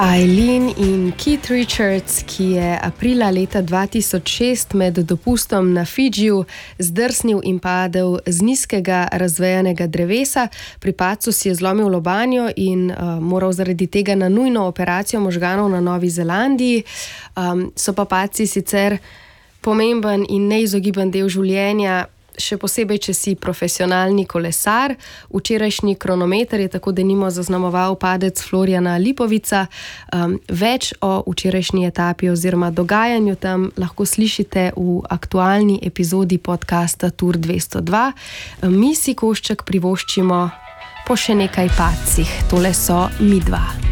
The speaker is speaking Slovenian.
Eileen in Keith Richards, ki je aprila leta 2006 med dopustom na Fidžiju zdrsnil in padel z nizkega razvejanega drevesa. Pri padcu si je zlomil lobanjo in moral zaradi tega na nujno operacijo možganov na Novi Zelandiji. So pa padci sicer pomemben in neizogiben del življenja, še posebej, če si profesionalni kolesar. Včerajšnji kronometer je tako denimo zaznamoval padec Florjana Lipovica. Več o včerajšnji etapi oziroma dogajanju tam lahko slišite v aktualni epizodi podcasta Tour 202. Mi si košček privoščimo po še nekaj padcih. Tole so Midva.